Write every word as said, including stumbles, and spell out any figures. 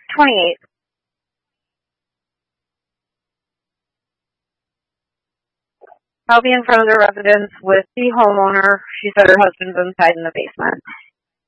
twenty-eighth. I'll be in front of the residence with the homeowner. She said her husband's inside in the basement.